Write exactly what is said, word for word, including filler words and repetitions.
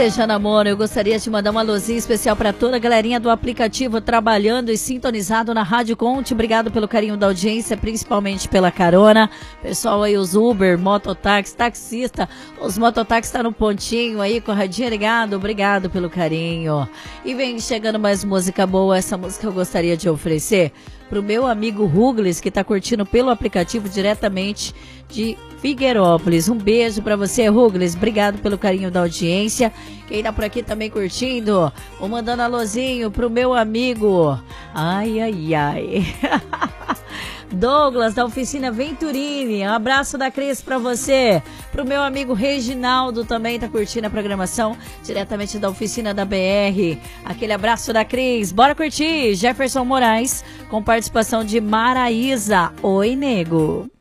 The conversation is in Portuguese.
Desejando amor, eu gostaria de mandar uma luzinha especial para toda a galerinha do aplicativo trabalhando e sintonizado na Rádio Conte. Obrigado pelo carinho da audiência, principalmente pela carona. Pessoal aí, os Uber, mototáxi, taxista, os mototáxi tá no pontinho aí com a radinha ligado. Obrigado pelo carinho. E vem chegando mais música boa. Essa música eu gostaria de oferecer pro meu amigo Ruglis, que tá curtindo pelo aplicativo diretamente de Figueirópolis. Um beijo pra você, Ruglis. Obrigado pelo carinho da audiência. Quem tá por aqui também curtindo, vou mandando alôzinho pro meu amigo. Ai, ai, ai. Douglas, da Oficina Venturini. Um abraço da Cris pra você. Pro meu amigo Reginaldo, também tá curtindo a programação diretamente da Oficina da B R. Aquele abraço da Cris. Bora curtir. Jefferson Moraes, com participação de Maraísa. Oi, nego.